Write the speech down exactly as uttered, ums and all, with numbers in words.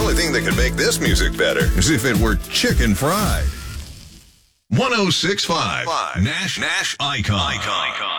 only thing that could make this music better is if it were chicken fried. one oh six point five Nash Nash Icon. Icon.